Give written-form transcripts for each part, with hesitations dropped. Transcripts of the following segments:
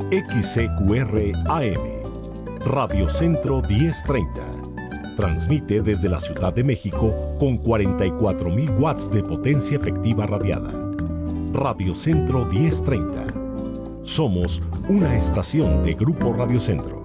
XCQR AM, Radio Centro 1030. Transmite desde la Ciudad de México con 44.000 watts de potencia efectiva radiada. Radio Centro 1030. Somos una estación de Grupo Radio Centro.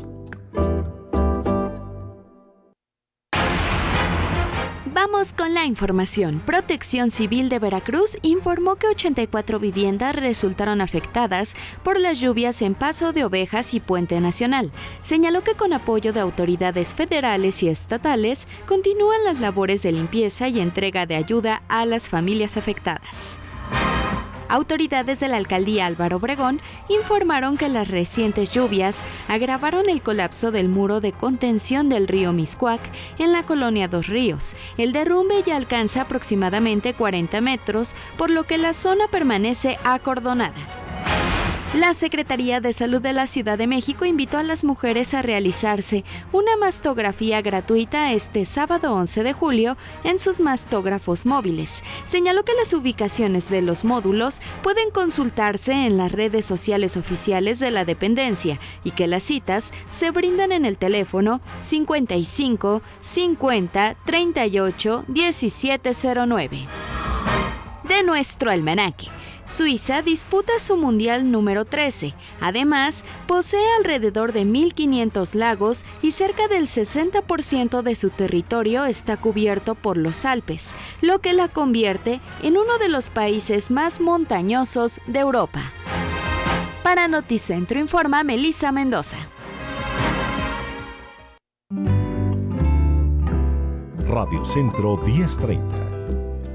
Vamos con la información. Protección Civil de Veracruz informó que 84 viviendas resultaron afectadas por las lluvias en Paso de Ovejas y Puente Nacional. Señaló que con apoyo de autoridades federales y estatales continúan las labores de limpieza y entrega de ayuda a las familias afectadas. Autoridades de la alcaldía Álvaro Obregón informaron que las recientes lluvias agravaron el colapso del muro de contención del río Mixcoac en la colonia Dos Ríos. El derrumbe ya alcanza aproximadamente 40 metros, por lo que la zona permanece acordonada. La Secretaría de Salud de la Ciudad de México invitó a las mujeres a realizarse una mastografía gratuita este sábado 11 de julio en sus mastógrafos móviles. Señaló que las ubicaciones de los módulos pueden consultarse en las redes sociales oficiales de la dependencia y que las citas se brindan en el teléfono 55 50 38 1709. De nuestro almanaque. Suiza disputa su Mundial número 13. Además, posee alrededor de 1.500 lagos y cerca del 60% de su territorio está cubierto por los Alpes, lo que la convierte en uno de los países más montañosos de Europa. Para Noticentro informa Melissa Mendoza. Radio Centro 1030.